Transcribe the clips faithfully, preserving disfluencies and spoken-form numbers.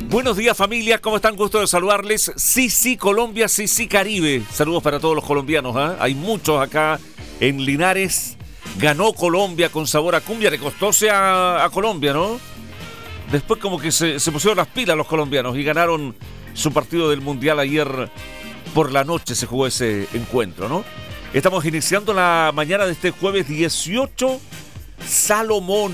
Buenos días, familia, ¿cómo están? Gusto de saludarles. Sí, sí, Colombia, sí, sí, Caribe. Saludos para todos los colombianos, ¿eh? Hay muchos acá en Linares. Ganó Colombia con sabor a cumbia, le costóse a, a Colombia, ¿no? Después como que se, se pusieron las pilas los colombianos y ganaron su partido del Mundial ayer por la noche, se jugó ese encuentro, ¿no? Estamos iniciando la mañana de este jueves dieciocho, Salomón.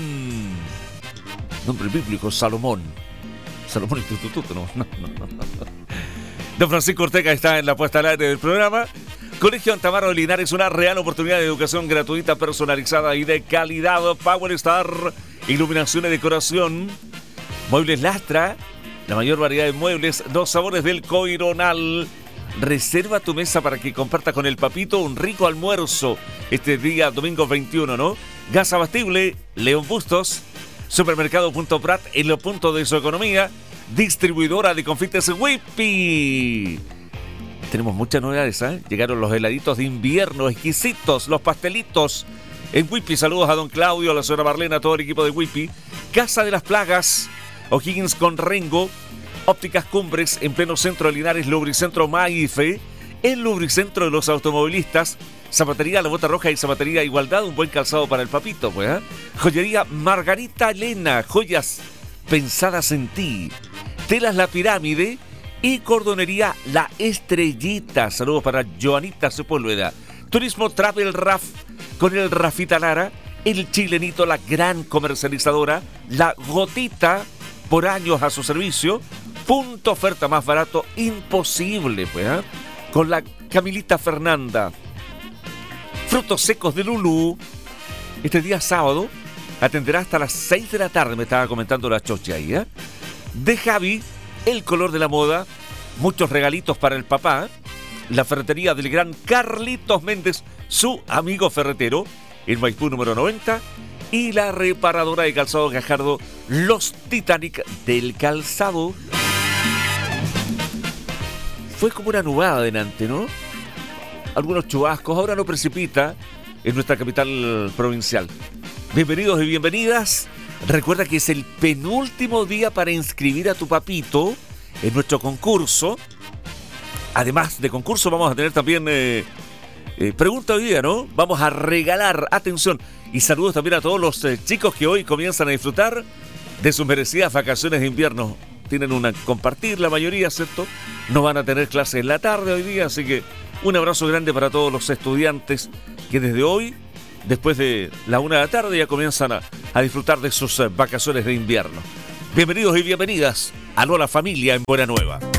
Nombre bíblico, Salomón. Salomón Instituto, no, no, no, no. Don Francisco Ortega está en la puesta al aire del programa. Colegio Antamaro de Linares, una real oportunidad de educación gratuita, personalizada y de calidad. Power Star, iluminación y decoración. Muebles Lastra, la mayor variedad de muebles, dos sabores del Coironal. Reserva tu mesa para que compartas con el papito un rico almuerzo este día domingo veintiuno, ¿no? Gas abastible, León Bustos. Supermercado Punto Prat, en lo punto de su economía. Distribuidora de confites Whippy. Tenemos muchas novedades, ¿eh? Llegaron los heladitos de invierno, exquisitos, los pastelitos en Whippy. Saludos a don Claudio, a la señora Marlena, a todo el equipo de Whippy. Casa de las Plagas, O'Higgins con Rengo. Ópticas Cumbres, en pleno centro de Linares, Lubricentro Maife. El Lubricentro de los automovilistas. Zapatería La Bota Roja y Zapatería Igualdad, un buen calzado para el papito, pues, ¿eh? Joyería Margarita Elena, joyas pensadas en ti. Telas La Pirámide y Cordonería La Estrellita. Saludos para Joanita Sepúlveda. Turismo Travel Raf con el Rafita Lara, el Chilenito, la gran comercializadora, La Gotita, por años a su servicio. Punto oferta más barato imposible, pues, ¿eh? Con la Camilita Fernanda. Frutos secos de Lulú. Este día sábado atenderá hasta las seis de la tarde, me estaba comentando la Chochi ahí, ¿eh? De Javi, el color de la moda. Muchos regalitos para el papá. La ferretería del gran Carlitos Méndez, su amigo ferretero, en Maipú número noventa. Y la reparadora de calzado Gajardo, los Titanic del calzado. Fue como una nubada delante, ¿no? Algunos chubascos, ahora no precipita en nuestra capital provincial. Bienvenidos y bienvenidas. Recuerda que es el penúltimo día para inscribir a tu papito en nuestro concurso. Además de concurso, vamos a tener también eh, eh, pregunta hoy día, ¿no? Vamos a regalar, atención, y saludos también a todos los eh, chicos que hoy comienzan a disfrutar de sus merecidas vacaciones de invierno. Tienen una compartir la mayoría, ¿cierto? No van a tener clases en la tarde hoy día, así que un abrazo grande para todos los estudiantes que desde hoy, después de la una de la tarde, ya comienzan a, a disfrutar de sus vacaciones de invierno. Bienvenidos y bienvenidas a Lola Familia en Buena Nueva.